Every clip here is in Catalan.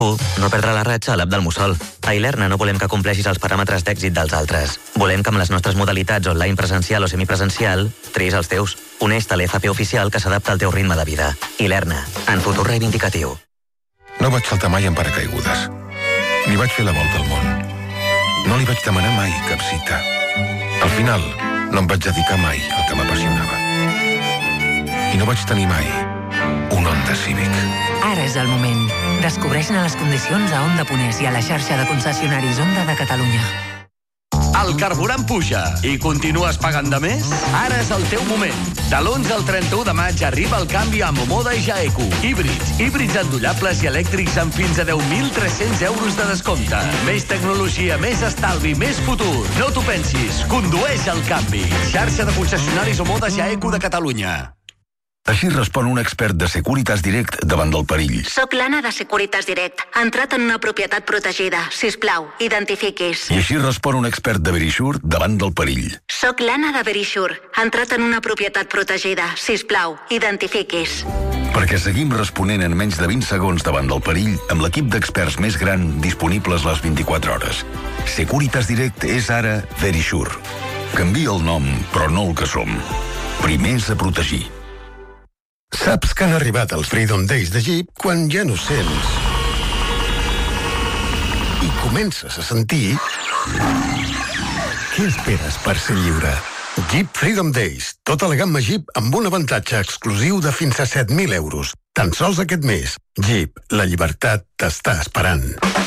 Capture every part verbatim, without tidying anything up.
No perdre la ratxa a l'app del Mussol. A Ilerna no volem que compleixis els paràmetres d'èxit dels altres. Volem que amb les nostres modalitats online presencial o semipresencial triïs els teus. Uneix-te a l'F P oficial que s'adapta al teu ritme de vida. Ilerna, en futur reivindicatiu. No vaig saltar mai en paracaigudes. Ni vaig fer la volta al món. No li vaig demanar mai cap cita. Al final, no em vaig dedicar mai al que m'apassionava. I no vaig tenir mai un Honda Civic. Ara és el moment. Descobreix-ne les condicions a Honda Ponés i a la xarxa de concessionaris Honda de Catalunya. El carburant puja i continues pagant de més? Ara és el teu moment. De l'onze al trenta-u de maig arriba el canvi a Momoda i Jaeco. Híbrids, híbrids endollables i elèctrics amb fins a deu mil tres-cents euros de descompte. Més tecnologia, més estalvi, més futur. No t'ho pensis, condueix el canvi. Xarxa de concessionaris Momoda Jaeco de Catalunya. Així respon un expert de Securitas Direct davant del perill. Soc l'Anna de Securitas Direct. Ha entrat en una propietat protegida. Sisplau, identifiquis. I així respon un expert de Verisure davant del perill. Soc l'Anna de Verisure. Ha entrat en una propietat protegida. Sisplau, identifiquis. Perquè seguim responent en menys de vint segons davant del perill amb l'equip d'experts més gran disponibles les vint-i-quatre hores. Securitas Direct és ara Verisure. Canvia el nom, però no el que som. Primers a protegir. Saps que han arribat els Freedom Days de Jeep quan ja no sents i comences a sentir què esperes per ser lliure. Jeep Freedom Days, tota la gamma Jeep amb un avantatge exclusiu de fins a set mil euros. Tan sols aquest mes. Jeep, la llibertat t'està esperant.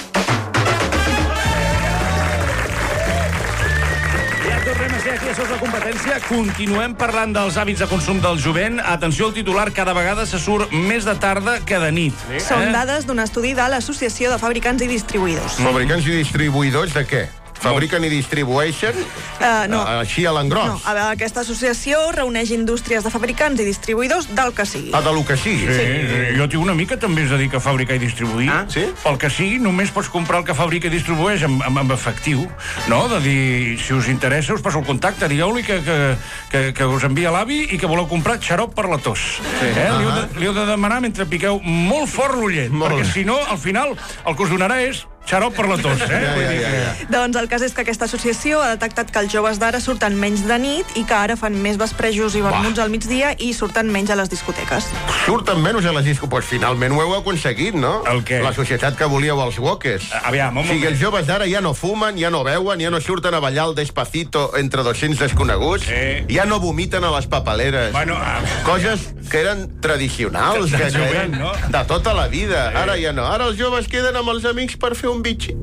Aquí a Sos de Competència continuem parlant dels hàbits de consum del jovent. Atenció al titular, cada vegada se surt més de tarda que de nit. Sí. Són dades d'un estudi de l'Associació de Fabricants i Distribuïdors. Fabricants i distribuïdors de què? Fabriquen i distribueixen? Uh, no. Així a l'engròs? No, a veure, aquesta associació reuneix indústries de fabricants i distribuïdors del que sigui. Ah, de lo que sigui? Sí, sí. sí. Jo tinc una amiga que també es dedica a fabricar i distribuir. Ah, sí? Pel que sigui, només pots comprar el que fabrica i distribueix amb, amb, amb efectiu, no? De dir, si us interessa, us passo el contacte, digueu-li que, que, que, que us envia l'avi i que voleu comprar xarop per la tos. Sí. Eh? Uh -huh. li, heu de, li heu de demanar mentre piqueu molt fort l'ullet, molt perquè si no, al final, el que us donarà és xarop per la tos, eh? Ja, ja, ja, ja. Doncs el cas és que aquesta associació ha detectat que els joves d'ara surten menys de nit i que ara fan més vesprejos i vermuts al migdia i surten menys a les discoteques. Surten menys a les discoteques? Pues finalment ho heu aconseguit, no? El què? La societat que volíeu els woques. Aviam, o sigui, els joves d'ara ja no fumen, ja no beuen, ja no surten a ballar el Despacito entre dos-cents desconeguts, eh. ja no vomiten a les papeleres. Bueno, uh... Coses que eren tradicionals, de, de, que, que jovent, eren no? de tota la vida. Eh. Ara ja no. Ara els joves queden amb els amics per fer un bitxi.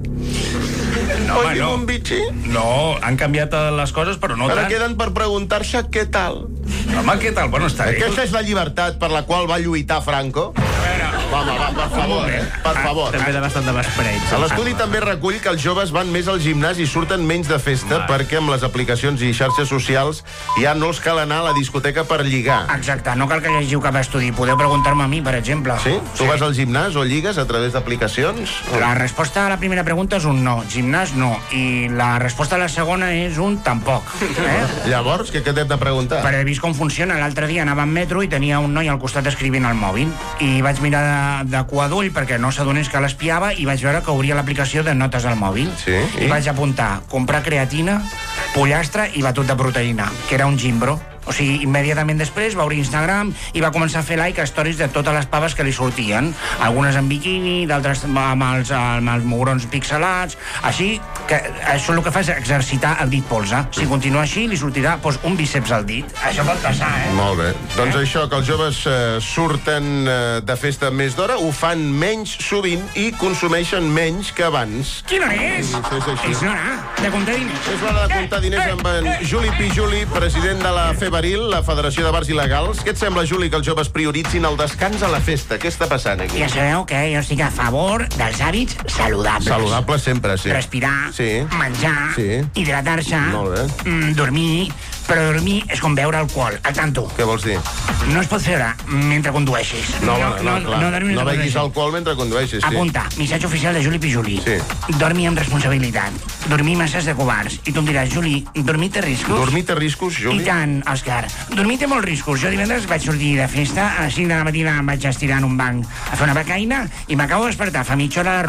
No, home, no. un bitxi? No, han canviat les coses, però no Ara tant. queden per preguntar-se què tal. Home, què tal? Bueno, està bé. Aquesta és la llibertat per la qual va lluitar Franco? A veure... Home, va, per favor, eh? Per favor. També de bastant de vespreig. L'estudi també recull que els joves van més al gimnàs i surten menys de festa Va. perquè amb les aplicacions i xarxes socials ja no els cal anar a la discoteca per lligar. Exacte, no cal que llegiu cap estudi. Podeu preguntar-me a mi, per exemple. Sí? Tu vas al gimnàs o lligues a través d'aplicacions? La resposta a la primera pregunta és un no. Gimnàs, no. I la resposta a la segona és un tampoc. Eh? Llavors, què, què t'hem de preguntar? Però he vist com funciona. L'altre dia anava en metro i tenia un noi al costat escrivint al mòbil. I vaig mirar de, de cua d'ull perquè no s'adonés que l'espiava i vaig veure que obria l'aplicació de notes al mòbil. Sí? I? I vaig apuntar comprar creatina, pollastre i batut de proteïna, que era un gimbro. O sigui, immediatament després va obrir Instagram i va començar a fer like a stories de totes les paves que li sortien. Algunes en biquini, d'altres amb els, amb els mugrons pixelats. Així que això el que fa és exercitar el dit polze. Si continua així, li sortirà doncs, un bíceps al dit. Això pot passar, eh? Molt bé. Doncs eh? això, que els joves eh, surten eh, de festa més d'hora, ho fan menys sovint i consumeixen menys que abans. Quina és? És així. És l'hora de comptar diners. És l'hora de comptar diners amb en Juli Pijuli, president de la FEBARIL, la Federació de Bars Il·legals. Què et sembla, Juli, que els joves prioritzin el descans a la festa? Què està passant aquí? Ja sabeu que jo estic a favor dels hàbits saludables. Saludables sempre, sí. Respirar, sí. menjar, sí. hidratar-se, Molt bé. mm, dormir, però dormir és com beure alcohol, al tanto. Què vols dir? No es pot fer mentre condueixis. No, no, no, no, clar. No, no, no beguis alcohol mentre condueixis, sí. Apunta, missatge oficial de Juli Pijuli. Sí. Dormir amb responsabilitat. Dormir masses de covards. I tu em diràs, Juli, dormir té riscos? Dormir té riscos, Juli? I tant, Òscar. Dormir té molts riscos. Jo divendres vaig sortir de festa, a les cinc de la matina em vaig estirar en un banc a fer una becaina i m'acabo de despertar fa mitja hora a la